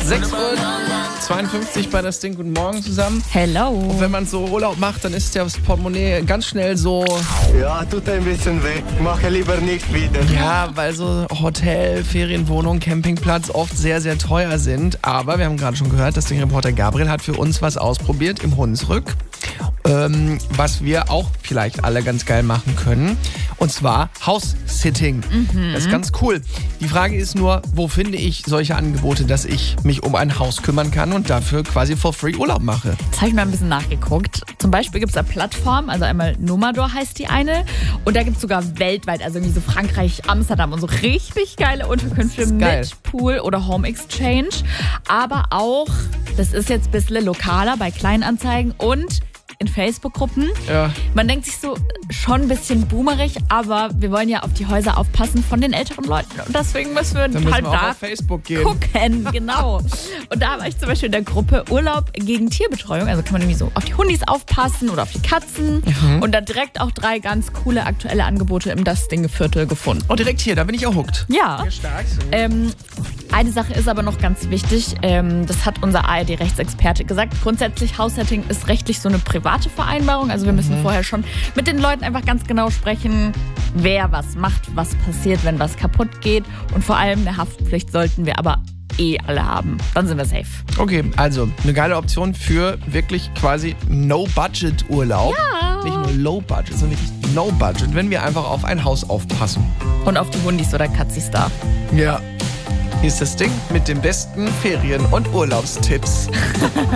6:52 Uhr bei das Ding. Guten Morgen zusammen. Hello. Und wenn man so Urlaub macht, dann ist ja das Portemonnaie ganz schnell so... Ja, tut ein bisschen weh. Mache lieber nicht wieder. Ja, weil so Hotel, Ferienwohnung, Campingplatz oft sehr, sehr teuer sind. Aber wir haben gerade schon gehört, das Ding-Reporter Gabriel hat für uns was ausprobiert im Hunsrück. Was wir auch vielleicht alle ganz geil machen können. Und zwar House-Sitting. Das ist ganz cool. Die Frage ist nur, wo finde ich solche Angebote, dass ich mich um ein Haus kümmern kann und dafür quasi for free Urlaub mache? Jetzt habe ich mal ein bisschen nachgeguckt. Zum Beispiel gibt es da Plattformen, also einmal Nomador heißt die eine. Und da gibt es sogar weltweit, also wie so Frankreich, Amsterdam und so richtig geile Unterkünfte mit Pool oder Home Exchange. Aber auch, das ist jetzt ein bisschen lokaler bei Kleinanzeigen und in Facebook-Gruppen. Ja. Man denkt sich so, schon ein bisschen boomerig, aber wir wollen ja auf die Häuser aufpassen von den älteren Leuten. Und deswegen müssen wir Dann müssen halt wir da auch auf Facebook gehen. gucken. Genau. Und da war ich zum Beispiel in der Gruppe Urlaub gegen Tierbetreuung. Also kann man irgendwie so auf die Hundis aufpassen oder auf die Katzen. Und dann direkt auch 3 ganz coole aktuelle Angebote im Das-Ding-Viertel gefunden. Oh, direkt hier, da bin ich auch hooked. Ja. Stark. Eine Sache ist aber noch ganz wichtig, das hat unser ARD-Rechtsexperte gesagt. Grundsätzlich House-Setting ist rechtlich so eine private Vereinbarung. Also wir müssen vorher schon mit den Leuten einfach ganz genau sprechen, wer was macht, was passiert, wenn was kaputt geht. Und vor allem eine Haftpflicht sollten wir aber alle haben. Dann sind wir safe. Okay, also eine geile Option für wirklich quasi No-Budget-Urlaub. Ja. Nicht nur Low-Budget, sondern wirklich No-Budget, wenn wir einfach auf ein Haus aufpassen. Und auf die Hundis oder Katzis da. Ja. Hier ist das Ding mit den besten Ferien- und Urlaubstipps.